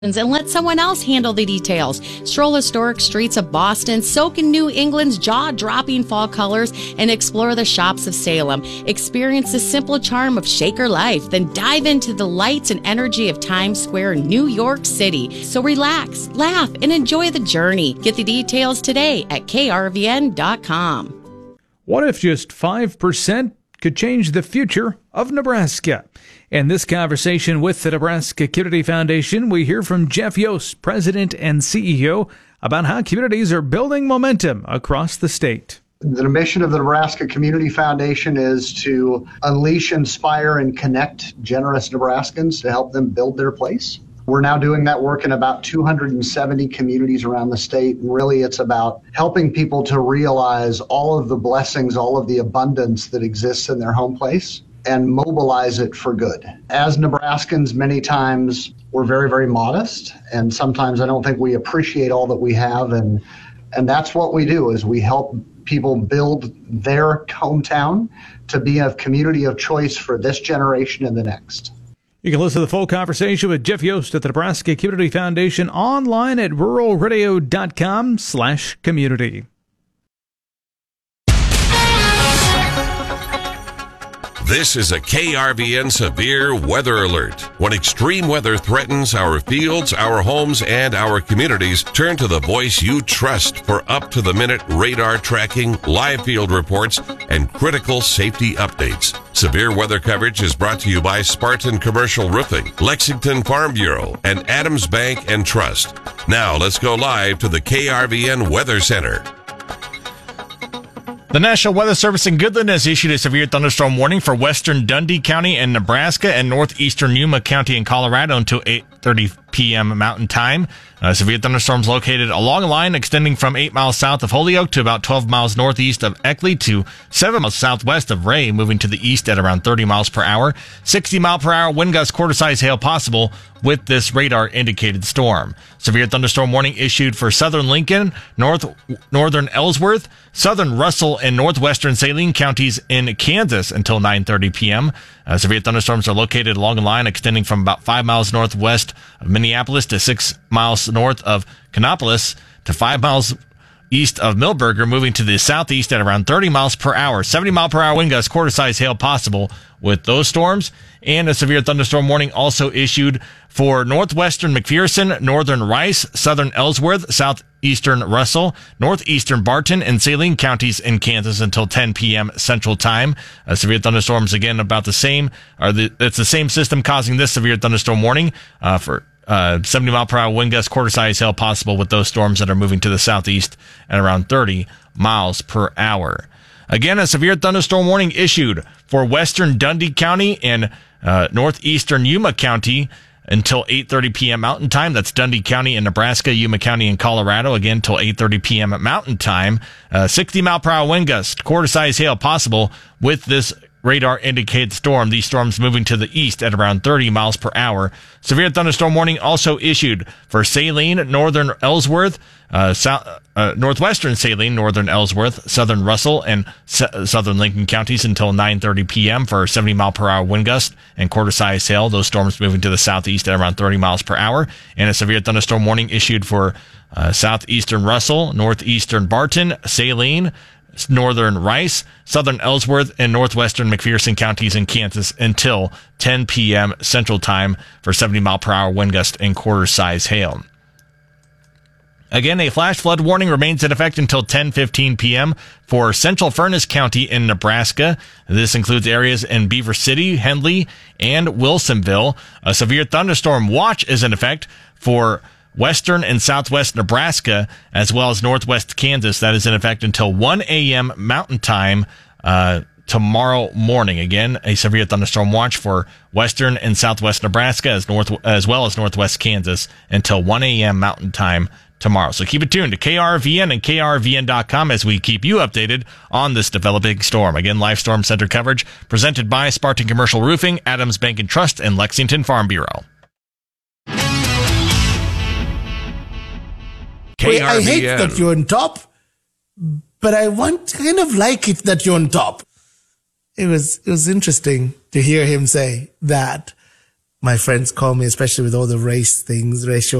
and let someone else handle the details. Stroll historic streets of Boston, soak in New England's jaw-dropping fall colors, and explore the shops of Salem. Experience the simple charm of Shaker life, then dive into the lights and energy of Times Square in New York City. So relax, laugh, and enjoy the journey. Get the details today at krvn.com. What if just 5% could change the future of Nebraska? In this conversation with the Nebraska Community Foundation, we hear from Jeff Yost, President and CEO, about how communities are building momentum across the state. The mission of the Nebraska Community Foundation is to unleash, inspire, and connect generous Nebraskans to help them build their place. We're now doing that work in about 270 communities around the state. And really, it's about helping people to realize all of the blessings, all of the abundance that exists in their home place, and mobilize it for good. As Nebraskans, many times we're very, very modest, and sometimes I don't think we appreciate all that we have, and that's what we do, is we help people build their hometown to be a community of choice for this generation and the next. You can listen to the full conversation with Jeff Yost at the Nebraska Community Foundation online at ruralradio.com/community. This is a KRVN severe weather alert. When extreme weather threatens our fields, our homes, and our communities, turn to the voice you trust for up-to-the-minute radar tracking, live field reports, and critical safety updates. Severe weather coverage is brought to you by Spartan Commercial Roofing, Lexington Farm Bureau, and Adams Bank and Trust. Now let's go live to the KRVN Weather Center. The National Weather Service in Goodland has issued a severe thunderstorm warning for western Dundee County and Nebraska and northeastern Yuma County in Colorado until 8:30 p.m. Mountain Time. Severe thunderstorms located along a line extending from 8 miles south of Holyoke to about 12 miles northeast of Eckley to 7 miles southwest of Ray, moving to the east at around 30 miles per hour. 60-mile-per-hour wind gusts, quarter-size hail possible with this radar-indicated storm. Severe thunderstorm warning issued for southern Lincoln, northern Ellsworth, southern Russell, and northwestern Saline counties in Kansas until 9:30 p.m. Severe thunderstorms are located along a line extending from about 5 miles northwest of Minneapolis to 6 miles north of Kannapolis to 5 miles east of Millburger, moving to the southeast at around 30 miles per hour. 70-mile-per-hour wind gusts, quarter-size hail possible with those storms. And a severe thunderstorm warning also issued for northwestern McPherson, northern Rice, southern Ellsworth, southeastern Russell, northeastern Barton, and Saline counties in Kansas until 10 p.m. Central Time. Severe thunderstorms, again, about the same. It's the same system causing this severe thunderstorm warning for 70-mile-per-hour wind gusts, quarter-size hail possible with those storms that are moving to the southeast at around 30 miles per hour. Again, a severe thunderstorm warning issued for western Dundee County and northeastern Yuma County until 8:30 p.m. Mountain Time. That's Dundee County in Nebraska, Yuma County in Colorado, again, until 8:30 p.m. Mountain Time. 60-mile-per-hour wind gusts, quarter-size hail possible with this radar-indicated storm. These storms moving to the east at around 30 miles per hour. Severe thunderstorm warning also issued for Saline, northern Ellsworth, northwestern Saline, northern Ellsworth, southern Russell, and southern Lincoln counties until 9:30 p.m. for 70-mile-per-hour wind gusts and quarter-size hail. Those storms moving to the southeast at around 30 miles per hour. And a severe thunderstorm warning issued for southeastern Russell, northeastern Barton, Saline, northern Rice, southern Ellsworth, and northwestern McPherson counties in Kansas until 10 p.m. Central Time for 70-mile-per-hour wind gust and quarter-size hail. Again, a flash flood warning remains in effect until 10:15 p.m. for Central Furnace County in Nebraska. This includes areas in Beaver City, Hendley, and Wilsonville. A severe thunderstorm watch is in effect for western and southwest Nebraska, as well as northwest Kansas. That is in effect until 1 a.m. Mountain Time tomorrow morning. Again, a severe thunderstorm watch for western and southwest Nebraska, as well as northwest Kansas, until 1 a.m. Mountain Time tomorrow. So keep it tuned to KRVN and KRVN.com as we keep you updated on this developing storm. Again, live storm center coverage presented by Spartan Commercial Roofing, Adams Bank and Trust, and Lexington Farm Bureau. KRVN. I hate that you're on top, but I kind of like it that you're on top. It was interesting to hear him say that. my friends call me, especially with all the race things, ratio